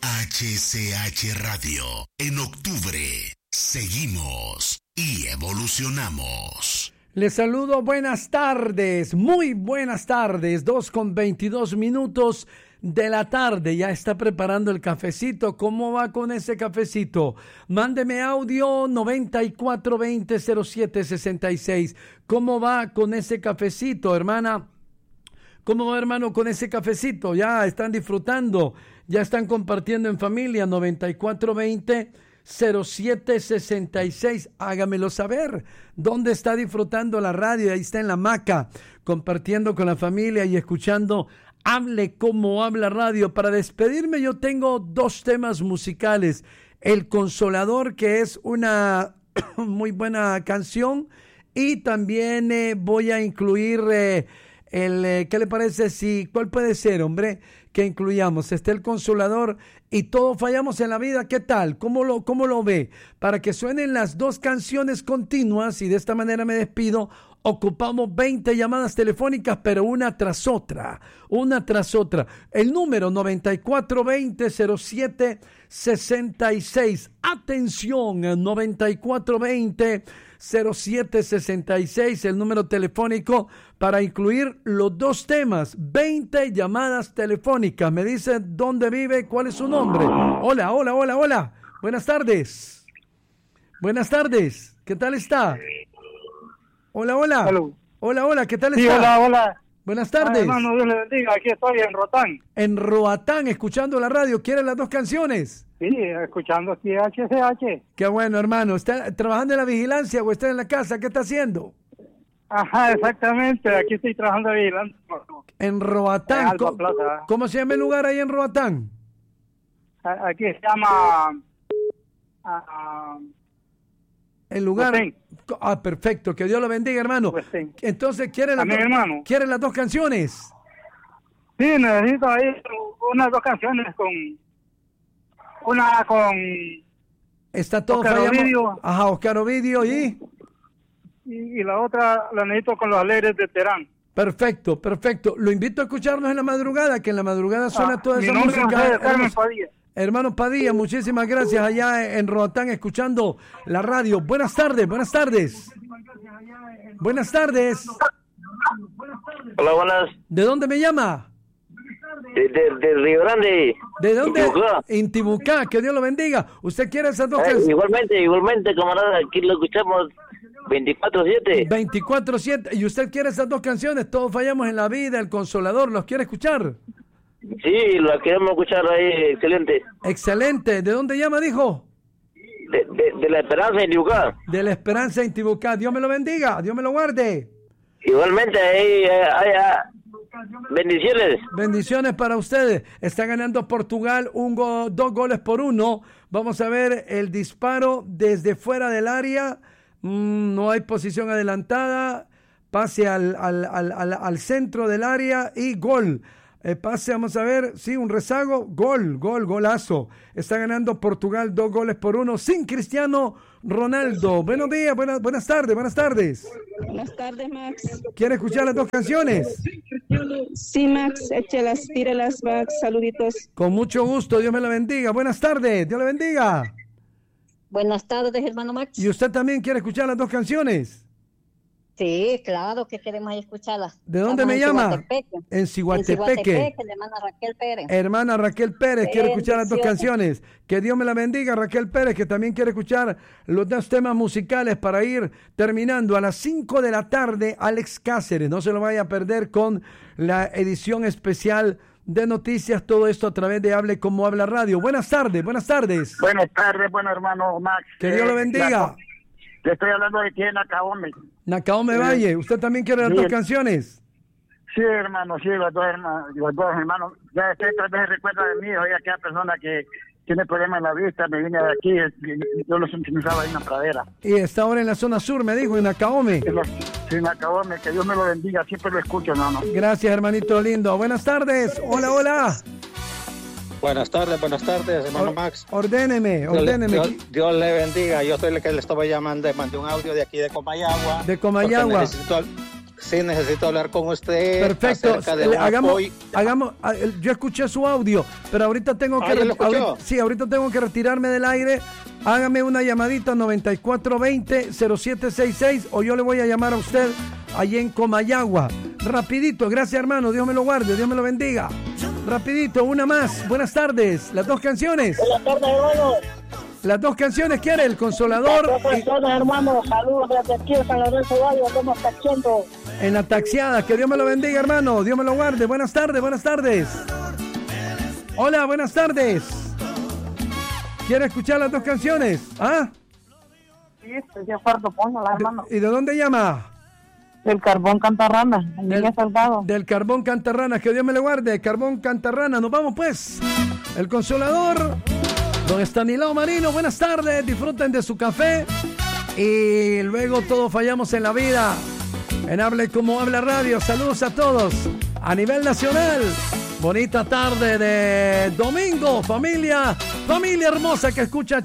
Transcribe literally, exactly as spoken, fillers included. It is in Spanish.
H C H Radio. En octubre, seguimos y evolucionamos. Les saludo, buenas tardes, muy buenas tardes, dos con veintidós minutos de la tarde. Ya está preparando el cafecito. ¿Cómo va con ese cafecito? Mándeme audio noventa y cuatro veinte cero siete sesenta y seis. ¿Cómo va con ese cafecito, hermana? ¿Cómo va, hermano, con ese cafecito? Ya están disfrutando, ya están compartiendo en familia. Noventa y cuatro veinte cero siete sesenta y seis. Hágamelo saber. ¿Dónde está disfrutando la radio? Ahí está en la hamaca, compartiendo con la familia y escuchando Hable Como Habla Radio. Para despedirme, yo tengo dos temas musicales. El Consolador, que es una muy buena canción, y también eh, voy a incluir eh, el, eh, ¿qué le parece? Si, ¿cuál puede ser, hombre? Que incluyamos. Está El Consolador y Todos Fallamos en la Vida. ¿Qué tal? ¿Cómo lo, cómo lo ve? Para que suenen las dos canciones continuas, y de esta manera me despido. Ocupamos veinte llamadas telefónicas, pero una tras otra, una tras otra. El número noventa y cuatro veinte cero siete sesenta y seis. Atención, noventa y cuatro veinte cero siete sesenta y seis, el número telefónico para incluir los dos temas. veinte llamadas telefónicas. Me dice dónde vive, cuál es su nombre. Hola, hola, hola, hola. Buenas tardes. Buenas tardes. ¿Qué tal está? Hola, hola. Hello. Hola, hola, ¿qué tal sí, está? Hola, hola. Buenas tardes. Ay, hermano, Dios le bendiga. Aquí estoy en Roatán. En Roatán, escuchando la radio. ¿Quiere las dos canciones? Sí, escuchando aquí H C H. Qué bueno, hermano. ¿Está trabajando en la vigilancia o está en la casa? ¿Qué está haciendo? Ajá, exactamente. Aquí estoy trabajando de vigilante. En Roatán. En ¿Cómo, Plaza. ¿Cómo se llama el lugar ahí en Roatán? Aquí se llama... Uh, El lugar. Huestén. Ah, perfecto. Que Dios lo bendiga, hermano. Huestén. Entonces, ¿quiere las, Amén, do- hermano. ¿quiere las dos canciones? Sí, necesito ahí unas dos canciones con... Una con... Está todo Oscar fallamos- Ovidio. Ajá, Oscar Ovidio y... Y, y la otra la necesito con los alegres de Terán. Perfecto, perfecto. Lo invito a escucharnos en la madrugada, que en la madrugada suena Ah, toda mi esa nombre es música. José Carmen hermosa. Padilla. Hermano Padilla, muchísimas gracias allá en Roatán escuchando la radio. Buenas tardes, buenas tardes. Buenas tardes. Hola, buenas. ¿De dónde me llama? De, de, de Río Grande. ¿De dónde? Intibucá. Intibucá, que Dios lo bendiga. ¿Usted quiere esas dos Eh, canciones? igualmente, igualmente, camarada, aquí lo escuchamos veinticuatro siete. veinticuatro siete. ¿Y usted quiere esas dos canciones? Todos fallamos en la vida, El Consolador. ¿Los quiere escuchar? Sí, lo queremos escuchar ahí, excelente. Excelente. ¿De dónde llama, dijo? De, de, de La Esperanza, Intibucá. De La Esperanza en Intibucá. Dios me lo bendiga, Dios me lo guarde. Igualmente, ahí, eh, ahí, ah, bendiciones. Bendiciones para ustedes. Está ganando Portugal un go- dos goles por uno. Vamos a ver el disparo desde fuera del área. Mm, no hay posición adelantada. Pase al, al, al, al, al centro del área y gol. Eh, pase, vamos a ver, sí, un rezago, gol, gol, golazo. Está ganando Portugal dos goles por uno sin Cristiano Ronaldo. Buenos días, buenas, buenas tardes, buenas tardes. Buenas tardes, Max. ¿Quiere escuchar las dos canciones? Sí, Max, échelas, tírelas, Max, saluditos. Con mucho gusto, Dios me la bendiga. Buenas tardes, Dios le bendiga. Buenas tardes, hermano Max. ¿Y usted también quiere escuchar las dos canciones? Sí, claro que queremos escucharlas. ¿De dónde Estamos me en llama? Ciguatepeque. En En Ciguatepeque. Ciguatepeque, la hermana Raquel Pérez. Hermana Raquel Pérez quiere escuchar las dos Bendiciones. canciones. Que Dios me la bendiga, Raquel Pérez, que también quiere escuchar los dos temas musicales para ir terminando. A las cinco de la tarde, Alex Cáceres. No se lo vaya a perder con la edición especial de noticias. Todo esto a través de Hable Como Habla Radio. Buenas tardes, buenas tardes. Buenas tardes, bueno hermano Max. Que Dios lo Eh, bendiga. la- Le estoy hablando de aquí en Acaome. Nacaome Sí. Valle, ¿usted también quiere las Sí. dos canciones? Sí, hermano, sí, los dos hermanos, los dos hermanos. Ya usted tal vez recuerda de mí, oye, aquella persona que tiene problemas en la vista, me vine de aquí, y yo lo sintonizaba ahí en la pradera. Y está ahora en la zona sur, me dijo, en Nacaome. En la- Sí, en Acaome, que Dios me lo bendiga, siempre lo escucho, hermano. Gracias, hermanito lindo. Buenas tardes. Hola, hola. Buenas tardes, buenas tardes, hermano Max. Ordéneme, Dios le, ordéneme. Dios- Dios le bendiga. Yo soy el que le estaba llamando, mandé un audio de aquí de Comayagua. De Comayagua. Porque necesito, sí necesito hablar con usted. Perfecto. Acerca de Le- un hagamos, apoyo. hagamos, ah, el- yo escuché su audio, pero ahorita tengo que Ah, ¿ya lo re- escuchó? ahorita- sí, ahorita tengo que retirarme del aire. Hágame una llamadita noventa y cuatro veinte cero siete sesenta y seis o yo le voy a llamar a usted allí en Comayagua. Rapidito, gracias hermano, Dios me lo guarde, Dios me lo bendiga. Rapidito, una más. Buenas tardes. Las dos canciones. Buenas tardes, hermano. Las dos canciones, ¿quiere? El Consolador Dos personas, hermano. Saludos desde aquí de San Lorenzo Valle. Estamos taxiando. y en la taxiada. Que Dios me lo bendiga, hermano. Dios me lo guarde. Buenas tardes, buenas tardes. Hola, buenas tardes. ¿Quiere escuchar las dos canciones? ¿Ah? Sí, estoy de acuerdo, póngala, hermano. ¿Y de dónde llama? El carbón Cantarrana, en Del- Villa Salgado. Del Carbón Cantarrana, que Dios me lo guarde. Carbón Cantarrana, nos vamos pues. El Consolador, don Estanislao Marino, buenas tardes, disfruten de su café. Y luego todos fallamos en la vida. En Hable Como Habla Radio, saludos a todos. A nivel nacional, bonita tarde de domingo, familia, familia hermosa que escucha